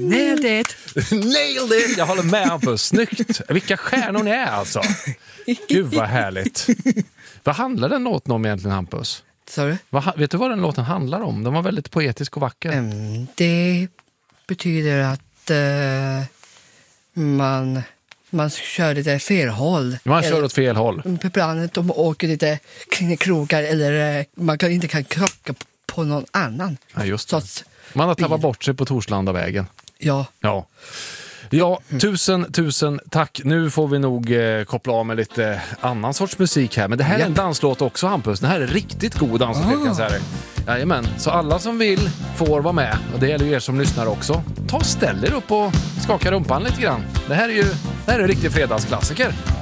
Nailed it! Nailed it! Jag håller med Hampus. Snyggt. Vilka stjärnor ni är alltså. Gud vad härligt. Vad handlar den låten om egentligen, Hampus? Sorry? Vet du vad den låten handlar om? Den var väldigt poetisk och vacker. Det betyder att man kör lite fel håll. Man kör åt fel håll. På planet de åker lite kring krogar eller man inte kan krocka på någon annan. Ja, just Så det. att, Man har tappat bort sig på Torslandavägen. ja. Ja, tusen tack. Nu får vi nog koppla av med lite annan sorts musik här. Men det här är en danslåt också, Hampus. Det här är riktigt god danslåt, kan jag säga det. Jajamän, så alla som vill får vara med. Och det gäller ju er som lyssnar också. Ta och ställ er upp och skaka rumpan lite grann. Det här är ju en riktig fredagsklassiker.